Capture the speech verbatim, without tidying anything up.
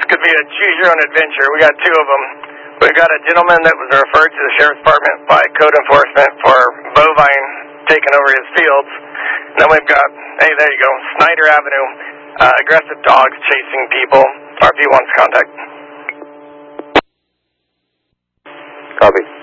could be a choose your own adventure. We got two of them. We've got a gentleman that was referred to the Sheriff's Department by code enforcement for bovine taking over his fields. And then we've got, hey, there you go, Snyder Avenue, uh, aggressive dogs chasing people. R P wants contact. Copy.